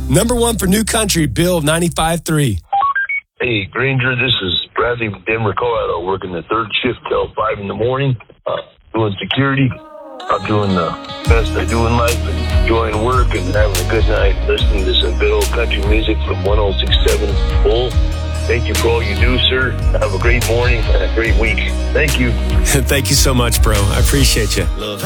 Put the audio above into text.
Number one for New Country, Bill 95.3. Hey, Granger, this is Bradley from Denver, Colorado, working the third shift till 5 in the morning, doing security. I'm doing the best I do in life and enjoying work and having a good night, listening to some good old country music from 106.7 Bull. Thank you for all you do, sir. Have a great morning and a great week. Thank you. Thank you so much, bro. I appreciate you.